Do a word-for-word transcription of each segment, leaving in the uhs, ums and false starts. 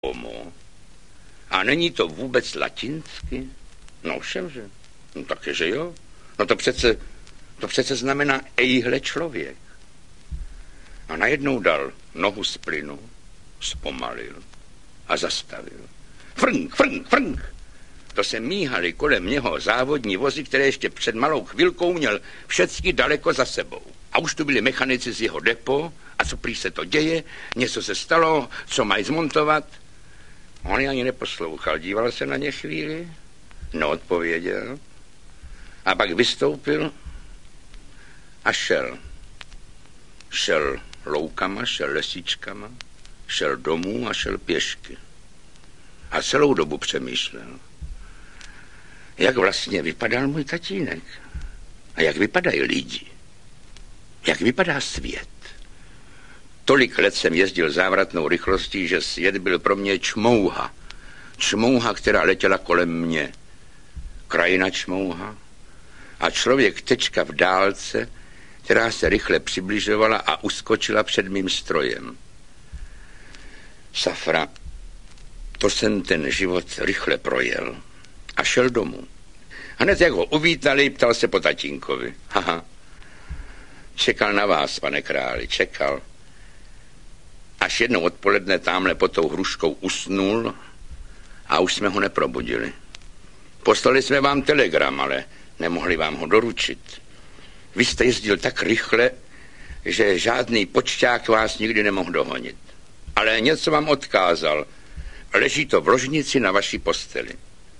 homo. A není to vůbec latinsky? No všemže. No také, že jo. No to přece, to přece znamená ejhle člověk. A najednou dal nohu z plynu, zpomalil a zastavil. Frnk, frnk, frnk. To se míhaly kolem něho závodní vozy, které ještě před malou chvilkou měl všecky daleko za sebou. A už tu byli mechanici z jeho depo. A co prý se to děje? Něco se stalo, co mají zmontovat? On ani neposlouchal, díval se na ně chvíli, neodpověděl a pak vystoupil a šel. Šel loukama, šel lesíčkama, šel domů a šel pěšky. A celou dobu přemýšlel, jak vlastně vypadal můj tatínek a jak vypadají lidi, jak vypadá svět. Tolik let jsem jezdil závratnou rychlostí, že svět byl pro mě čmouha. Čmouha, která letěla kolem mě. Krajina čmouha a člověk tečka v dálce, která se rychle přibližovala a uskočila před mým strojem. Safra, to jsem ten život rychle projel a šel domů. Hned jak ho uvítali, ptal se po tatínkovi. Haha, čekal na vás, pane králi, čekal. Až jednou odpoledne támhle pod tou hruškou usnul a už jsme ho neprobudili. Poslali jsme vám telegram, ale nemohli vám ho doručit. Vy jste jezdil tak rychle, že žádný počťák vás nikdy nemohl dohonit. Ale něco vám odkázal. Leží to v ložnici na vaší posteli.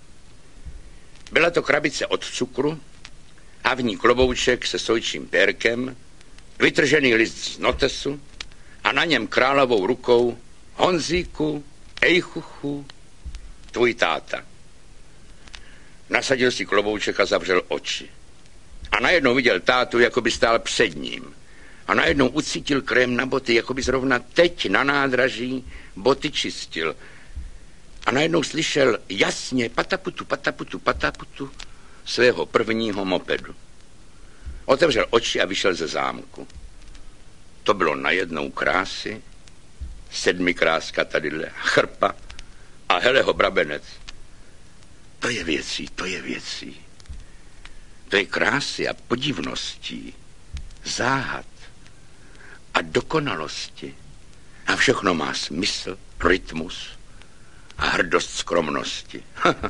Byla to krabice od cukru a v ní klobouček se sojčím pérkem, vytržený list z notesu a na něm královou rukou Honzíku, ejchuchu, tvůj táta. Nasadil si klobouček a zavřel oči. A najednou viděl tátu, jako by stál před ním. A najednou ucítil krém na boty, jako by zrovna teď na nádraží boty čistil. A najednou slyšel jasně pataputu, pataputu, pataputu svého prvního mopedu. Otevřel oči a vyšel ze zámku. To bylo najednou krásy, sedmikráska tadyhle, chrpa a heleho brabenec. To je věcí, to je věcí. To je krásy a podivností, záhad a dokonalosti. A všechno má smysl, rytmus a hrdost skromnosti.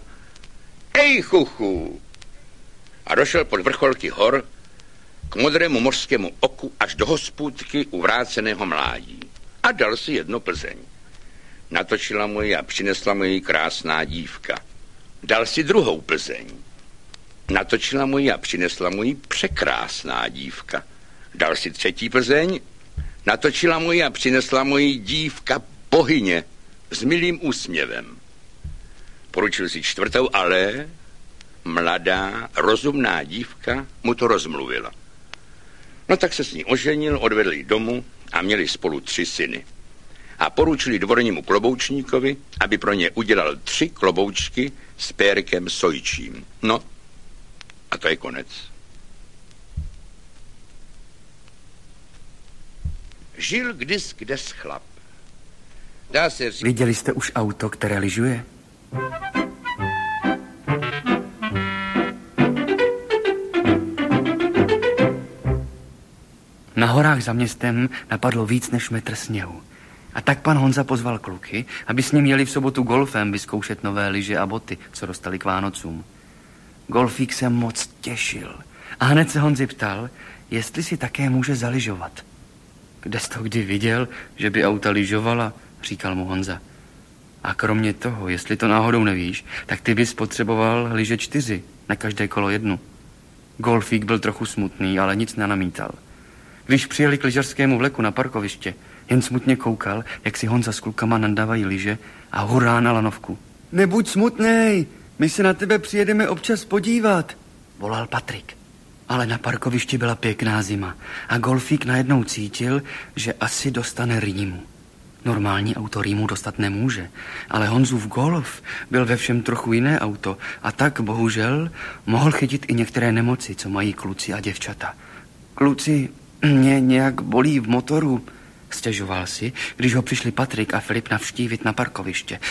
Ej, chuchu! A došel pod vrcholky hor k modrému mořskému oku až do hospůdky uvráceného mládí. A dal si jednu Plzeň. Natočila mu ji a přinesla mu ji krásná dívka. Dal si druhou Plzeň. Natočila mu ji a přinesla mu ji překrásná dívka. Dal si třetí Plzeň. Natočila mu ji a přinesla mu ji dívka bohyně s milým úsměvem. Poručil si čtvrtou, ale mladá, rozumná dívka mu to rozmluvila. No tak se s ní oženil, odvedl ji domů a měli spolu tři syny. A poručili dvornímu kloboučníkovi, aby pro ně udělal tři kloboučky s pérkem sojčím. No, a to je konec. Žil kdys kdes chlap. Dá se říct... Viděli jste už auto, které lyžuje? Na horách za městem napadlo víc než metr sněhu. A tak pan Honza pozval kluky, aby s ním jeli v sobotu golfem vyzkoušet nové lyže a boty, co dostali k Vánocům. Golfík se moc těšil a hned se Honzi ptal, jestli si také může zalyžovat. Kde jsi to kdy viděl, že by auta lyžovala, říkal mu Honza. A kromě toho, jestli to náhodou nevíš, tak ty bys potřeboval lyže čtyři, na každé kolo jednu. Golfík byl trochu smutný, ale nic nenamítal. Když přijeli k lyžařskému vleku na parkoviště, jen smutně koukal, jak si Honza s klukama nandávají lyže a hurá na lanovku. Nebuď smutnej, my se na tebe přijedeme občas podívat, volal Patrik. Ale na parkovišti byla pěkná zima a golfík najednou cítil, že asi dostane rýmu. Normální auto rýmu dostat nemůže, ale Honzův Golf byl ve všem trochu jiné auto a tak bohužel mohl chytit i některé nemoci, co mají kluci a děvčata. Kluci, mě nějak bolí v motoru, Stěžoval si, když ho přišli Patrik a Filip navštívit na parkoviště.